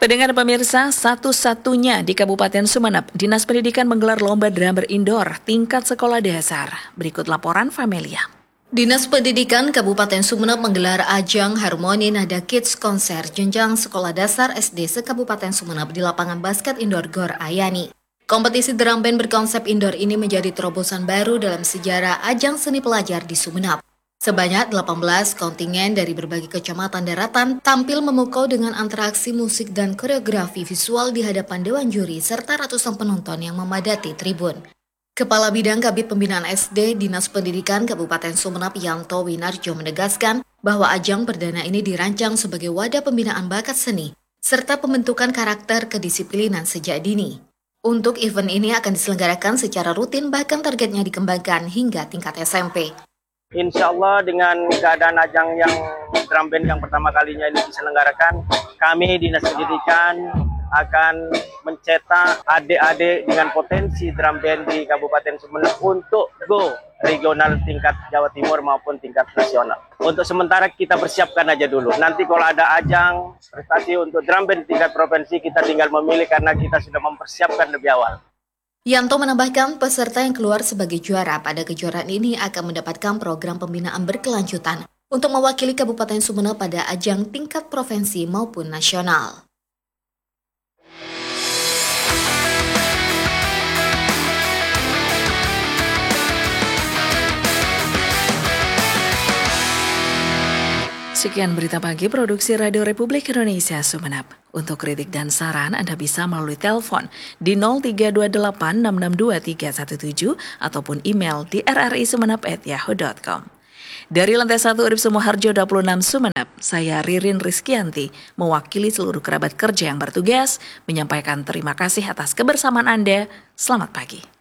Pendengar pemirsa, satu-satunya di Kabupaten Sumeneb, Dinas Pendidikan menggelar lomba drummer indoor tingkat sekolah dasar. Berikut laporan Famelia. Dinas Pendidikan Kabupaten Sumeneb menggelar ajang Harmoni Nada Kids Konser jenjang sekolah dasar SD se-Kabupaten Sumeneb di lapangan basket indoor Gor Ayani. Kompetisi drum band berkonsep indoor ini menjadi terobosan baru dalam sejarah ajang seni pelajar di Sumeneb. Sebanyak 18 kontingen dari berbagai kecamatan daratan tampil memukau dengan interaksi musik dan koreografi visual di hadapan dewan juri serta ratusan penonton yang memadati tribun. Kepala Bidang Kabid Pembinaan SD Dinas Pendidikan Kabupaten Sumeneb Yanto Winarjo menegaskan bahwa ajang perdana ini dirancang sebagai wadah pembinaan bakat seni serta pembentukan karakter kedisiplinan sejak dini. Untuk event ini akan diselenggarakan secara rutin bahkan targetnya dikembangkan hingga tingkat SMP. Insya Allah dengan keadaan ajang yang drum band yang pertama kalinya ini diselenggarakan, kami Dinas Pendidikan akan mencetak adik-adik dengan potensi drum band di Kabupaten Sumeneb untuk go regional tingkat Jawa Timur maupun tingkat nasional. Untuk sementara kita persiapkan aja dulu. Nanti kalau ada ajang prestasi untuk drum band tingkat provinsi, kita tinggal memilih karena kita sudah mempersiapkan lebih awal. Yanto menambahkan peserta yang keluar sebagai juara pada kejuaraan ini akan mendapatkan program pembinaan berkelanjutan untuk mewakili Kabupaten Sumeneb pada ajang tingkat provinsi maupun nasional. Sekian berita pagi produksi Radio Republik Indonesia Sumeneb. Untuk kritik dan saran Anda bisa melalui telepon di 0328 662 317 ataupun email di rrisumeneb@yahoo.com. Dari lantai 1 Urip Sumoharjo 26 Sumeneb, saya Ririn Rizkianti mewakili seluruh kerabat kerja yang bertugas menyampaikan terima kasih atas kebersamaan Anda. Selamat pagi.